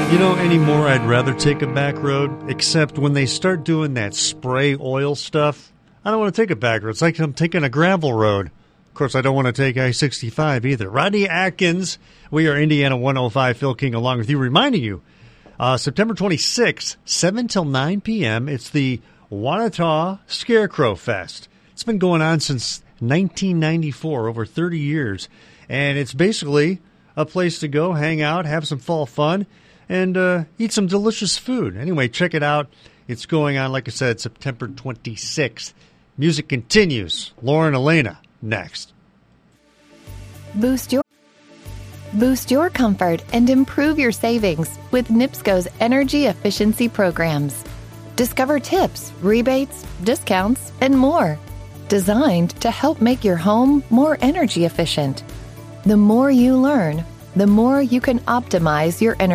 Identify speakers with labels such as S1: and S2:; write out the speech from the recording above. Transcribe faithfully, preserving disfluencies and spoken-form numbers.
S1: You know, anymore I'd rather take a back road, except when they start doing that spray oil stuff, I don't want to take a back road. It's like I'm taking a gravel road. Of course, I don't want to take I sixty-five either. Rodney Atkins, we are Indiana one oh five, Phil King along with you, reminding you, uh, September twenty-sixth, seven till nine p.m., it's the Wanata Scarecrow Fest. It's been going on since nineteen ninety-four, over thirty years, and it's basically a place to go, hang out, have some fall fun, and uh, eat some delicious food. Anyway, check it out. It's going on, like I said, September twenty-sixth. Music continues. Lauren Elena, next.
S2: Boost your Boost your comfort and improve your savings with NIPSCO's energy efficiency programs. Discover tips, rebates, discounts, and more, designed to help make your home more energy efficient. The more you learn, the more you can optimize your energy.